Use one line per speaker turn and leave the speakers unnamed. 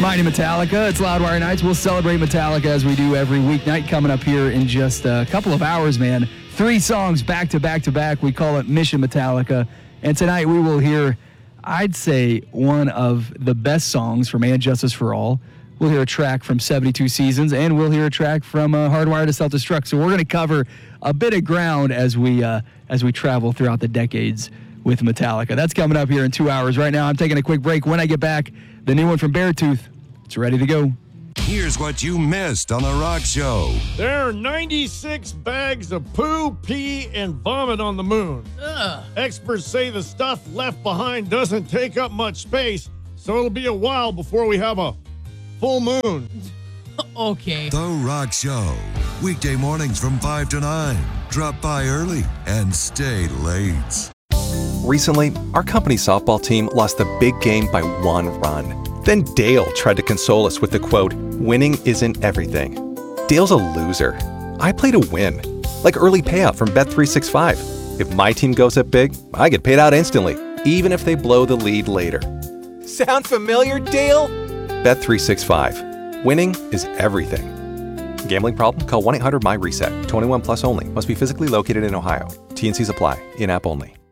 Mighty Metallica. It's Loudwire Nights. We'll celebrate Metallica as we do every weeknight. Coming up here in just a couple of hours, man. 3 songs back to back to back. We call it Mission Metallica. And tonight we will hear, I'd say, one of the best songs from And Justice for All. We'll hear a track from 72 Seasons, and we'll hear a track from Hardwired to Self-Destruct. So we're going to cover a bit of ground as we travel throughout the decades with Metallica. That's coming up here in 2 hours. Right now, I'm taking a quick break. When I get back, the new one from Beartooth. It's ready to go.
Here's what you missed on The Rock Show.
There are 96 bags of poo, pee, and vomit on the moon.
Ugh.
Experts say the stuff left behind doesn't take up much space, so it'll be a while before we have a full moon.
Okay.
The Rock Show. Weekday mornings from 5 to 9. Drop by early and stay late.
Recently, our company softball team lost the big game by 1 run. Then Dale tried to console us with the quote, "Winning isn't everything." Dale's a loser. I play to win. Like early payout from Bet365. If my team goes up big, I get paid out instantly, even if they blow the lead later. Sound familiar, Dale? Bet365. Winning is everything. Gambling problem? Call 1-800-MY-RESET. 21 plus only. Must be physically located in Ohio. T&Cs apply. In-app only.